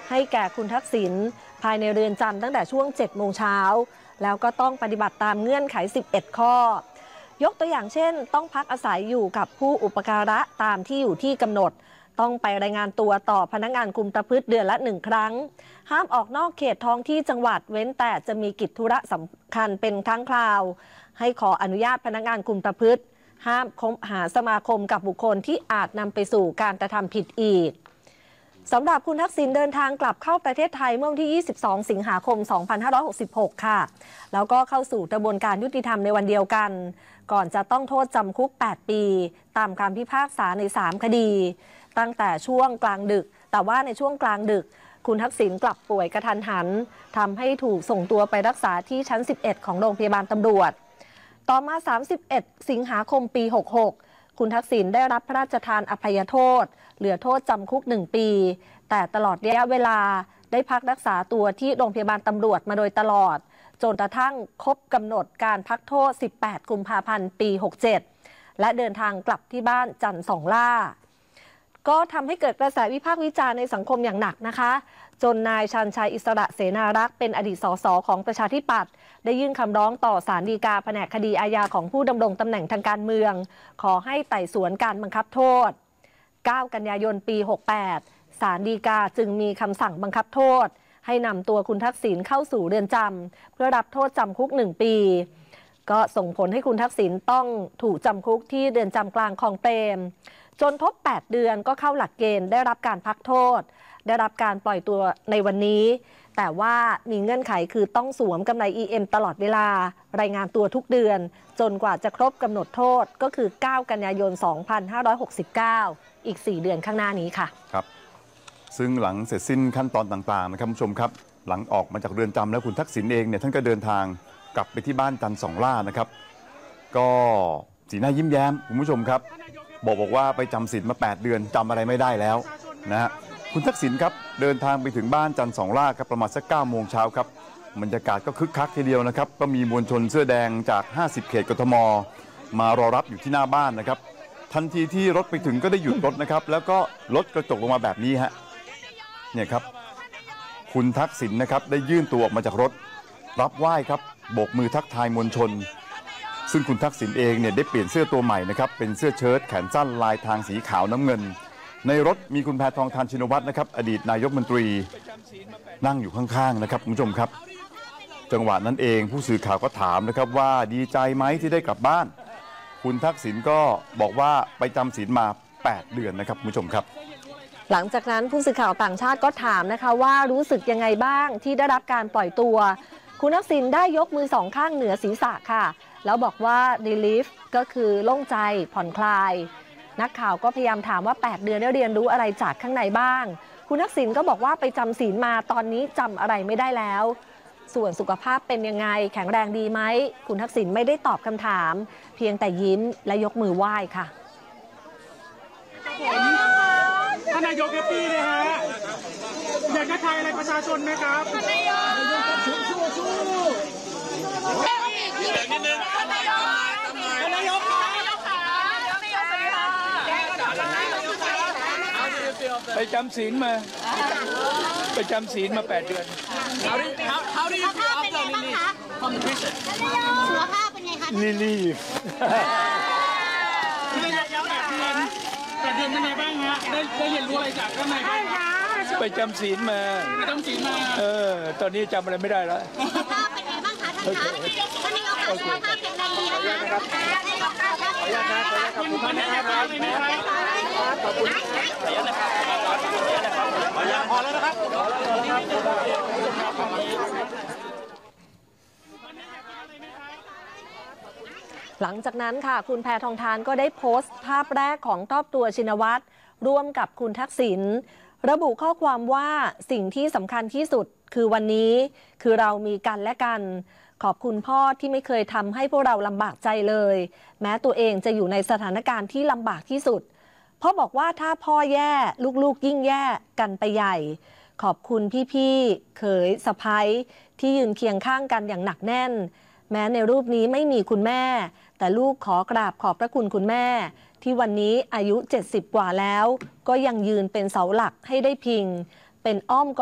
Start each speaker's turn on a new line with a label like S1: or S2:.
S1: ให้แก่คุณทักษิณภายในเรือนจำตั้งแต่ช่วง 7 โมงเช้าแล้วก็ต้องปฏิบัติตามเงื่อนไข 11 ข้อยกตัวอย่างเช่นต้องพักอาศัยอยู่กับผู้อุปการะตามที่อยู่ที่กำหนดต้องไปรายงานตัวต่อพนักงานคุมประพฤติเดือนละ 1 ครั้งห้ามออกนอกเขตท้องที่จังหวัดเว้นแต่จะมีกิจธุระสำคัญเป็นครั้งคราวให้ขออนุญาตพนักงานคุมประพฤติห้ามคบหาสมาคมกับบุคคลที่อาจนำไปสู่การกระทำผิดอีกสำหรับคุณทักษิณเดินทางกลับเข้าประเทศไทยเมื่อวันที่ 22 สิงหาคม 2566 ค่ะแล้วก็เข้าสู่กระบวนการยุติธรรมในวันเดียวกันก่อนจะต้องโทษจำคุก 8 ปีตามคำพิพากษาใน 3 คดีตั้งแต่ช่วงกลางดึกแต่ว่าในช่วงกลางดึกคุณทักษิณกลับป่วยกระทันหันทำให้ถูกส่งตัวไปรักษาที่ชั้น 11 ของโรงพยาบาลตำรวจต่อมา 31 สิงหาคม ปี 66 คุณทักษิณได้รับพระราชทานอภัยโทษเหลือโทษจำคุก 1 ปีแต่ตลอดระยะเวลาได้พักรักษาตัวที่โรงพยาบาลตำรวจมาโดยตลอดจนกระทั่งครบกำหนดการพักโทษ 18 กุมภาพันธ์ ปี 67 และเดินทางกลับที่บ้านจันทร์สองล่าก็ทำให้เกิดกระแสวิพากษ์วิจารณ์ในสังคมอย่างหนักนะคะจนนายชันชัยอิสระเสนารักษ์เป็นอดีตสสของประชาธิปัตย์ได้ยื่นคำร้องต่อศาลฎีกาแผนกคดีอาญาของผู้ดำรงตำแหน่งทางการเมืองขอให้ไต่สวนการบังคับโทษ 9 กันยายน ปี 68 ศาลฎีกาจึงมีคำสั่งบังคับโทษให้นำตัวคุณทักษิณเข้าสู่เรือนจำเพื่อรับโทษจำคุก 1 ปีก็ส่งผลให้คุณทักษิณต้องถูกจำคุกที่เรือนจำกลางคลองเปรมจนครบ 8 เดือนก็เข้าหลักเกณฑ์ได้รับการพักโทษได้รับการปล่อยตัวในวันนี้แต่ว่ามีเงื่อนไขคือต้องสวมกำไร EM ตลอดเวลารายงานตัวทุกเดือนจนกว่าจะครบกำหนดโทษก็คือ 9 กันยายน 2569 อีก 4 เดือนข้างหน้านี้ค่ะ
S2: ครับซึ่งหลังเสร็จสิ้นขั้นตอนต่างๆนะครับคุณผู้ชมครับหลังออกมาจากเรือนจำแล้วคุณทักษิณเองเนี่ยท่านก็เดินทางกลับไปที่บ้านจันทร์สองล่านะครับก็สีหน้ายิ้มแย้มคุณผู้ชมครับบอกว่าไปจำศีลมา 8 เดือนจำอะไรไม่ได้แล้วนะฮะคุณทักษิณครับเดินทางไปถึงบ้านจันทร์สองล่าครับประมาณสัก 9 โมงเช้าครับบรรยากาศก็คึกคักทีเดียวนะครับก็มีมวลชนเสื้อแดงจาก 50 เขตกทมมารอรับอยู่ที่หน้าบ้านนะครับทันทีที่รถไปถึงก็ได้หยุดรถนะครับแล้วก็ลดกระจกลงมาแบบนี้ฮะเนี่ยครับคุณทักษิณนะครับได้ยื่นตัวออกมาจากรถรับไหว้ครับโบกมือทักทายมวลชนซึ่งคุณทักษิณเองเนี่ยได้เปลี่ยนเสื้อตัวใหม่นะครับเป็นเสื้อเชิ้ตแขนสั้นลายทางสีขาวน้ำเงินในรถมีคุณแพทองธารชินวัตรนะครับอดีตนายกรัฐมนตรีนั่งอยู่ข้างๆนะครับคุณผู้ชมครับจังหวะนั้นเองผู้สื่อข่าวก็ถามนะครับว่าดีใจไหมที่ได้กลับบ้านคุณทักษิณก็บอกว่าไปจำศีลมา 8 เดือนนะครับคุณผู้ชมครับ
S1: หลังจากนั้นผู้สื่อข่าวต่างชาติก็ถามนะคะว่ารู้สึกยังไงบ้างที่ได้รับการปล่อยตัวคุณทักษิณได้ยกมือสองข้างเหนือศีรษะค่ะแล้วบอกว่า relief ก็คือโล่งใจผ่อนคลายนักข่าวก็พยายามถามว่า 8 เดือนได้เรียนรู้อะไรจากข้างในบ้างคุณทักษิณก็บอกว่าไปจำศีลมาตอนนี้จำอะไรไม่ได้แล้วส่วนสุขภาพเป็นยังไงแข็งแรงดีไหมคุณทักษิณไม่ได้ตอบคำถามเพียงแต่ยิ้มและยกมือไหว้ค่ะ
S3: ท่านนายกแฮปปี้เลยฮะอยากจะทายอะไรประชาชนไหมครับท่านนายกสู้นิดนึงท่านนายกท่านนายก
S4: ไปจำศีลมาไปจำศีลมา 8 เดือน
S3: How do you feel after release from the prison
S5: สุขภาพเป็นไงคะ
S4: relief
S3: ท่านนายกแล้ว8 เดือนเป็นไงบ้างฮะได้เรียนรู้อะไรจากข้างในบ้างครับ
S4: ไปจำศีลมา
S3: ไปจำศีลมา
S4: ตอนนี้จำอะไรไม่ได้แล้ว
S5: สุขภาพเป็นไงบ้างคะท่านคะท่านนายกสุขภาพแข็งแรงดีนะคะ
S3: ขอบคุณนะครับขอบคุณพอแล้วนะครับ
S1: หลังจากนั้นค่ะคุณแพทองธารก็ได้โพสต์ภาพแรกของครอบครัวชินวัตรร่วมกับคุณทักษิณระบุข้อความว่าสิ่งที่สำคัญที่สุดคือวันนี้คือเรามีกันและกันขอบคุณพ่อที่ไม่เคยทำให้พวกเราลำบากใจเลยแม้ตัวเองจะอยู่ในสถานการณ์ที่ลำบากที่สุดพ่อบอกว่าถ้าพ่อแย่ลูกๆยิ่งแย่กันไปใหญ่ขอบคุณพี่ๆเขยสะใภ้ที่ยืนเคียงข้างกันอย่างหนักแน่นแม้ในรูปนี้ไม่มีคุณแม่แต่ลูกขอกราบขอบพระคุณคุณแม่ที่วันนี้อายุ70 กว่าแล้วก็ยังยืนเป็นเสาหลักให้ได้พิงเป็นอ้อม